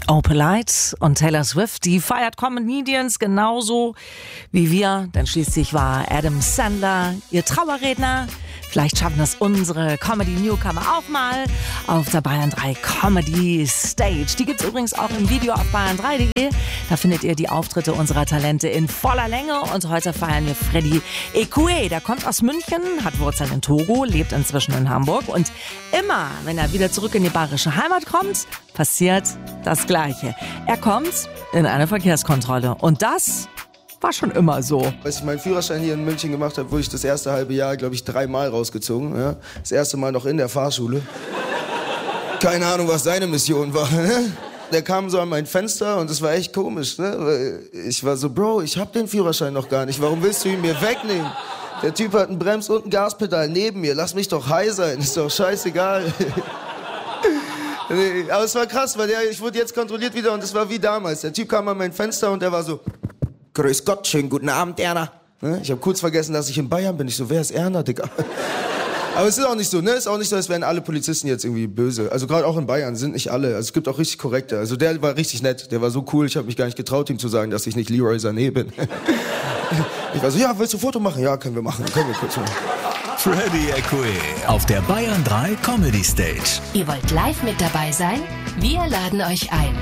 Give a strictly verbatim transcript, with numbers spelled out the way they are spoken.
Opalite und Taylor Swift, die feiert Comedians genauso wie wir, denn schließlich war Adam Sandler ihr Trauerredner. Vielleicht schaffen das unsere Comedy-Newcomer auch mal auf der Bayern drei Comedy Stage. Die gibt's übrigens auch im Video auf bayern drei punkt de. Da findet ihr die Auftritte unserer Talente in voller Länge. Und heute feiern wir Freddy Ekoué. Der kommt aus München, hat Wurzeln in Togo, lebt inzwischen in Hamburg. Und immer, wenn er wieder zurück in die bayerische Heimat kommt, passiert das Gleiche. Er kommt in eine Verkehrskontrolle. Und das war schon immer so. Als ich meinen Führerschein hier in München gemacht habe, wurde ich das erste halbe Jahr, glaube ich, dreimal rausgezogen. Ja? Das erste Mal noch in der Fahrschule. Keine Ahnung, was seine Mission war. Ne? Der kam so an mein Fenster und das war echt komisch. Ne? Weil ich war so, Bro, ich hab den Führerschein noch gar nicht. Warum willst du ihn mir wegnehmen? Der Typ hat einen Brems- und ein Gaspedal neben mir. Lass mich doch high sein, ist doch scheißegal. Nee, aber es war krass, weil der, ich wurde jetzt kontrolliert wieder und es war wie damals. Der Typ kam an mein Fenster und der war so, grüß Gott, schönen guten Abend, Erna. Ich habe kurz vergessen, dass ich in Bayern bin. Ich so, wer ist Erna, Digga? Aber es ist auch nicht so, ne? Es ist auch nicht so, als wären alle Polizisten jetzt irgendwie böse. Also gerade auch in Bayern sind nicht alle. Also es gibt auch richtig korrekte. Also der war richtig nett. Der war so cool. Ich habe mich gar nicht getraut, ihm zu sagen, dass ich nicht Leroy Sané bin. Ich war so, ja, willst du ein Foto machen? Ja, können wir machen. Können wir kurz machen. Freddy Ekoué auf der Bayern drei Comedy Stage. Ihr wollt live mit dabei sein? Wir laden euch ein.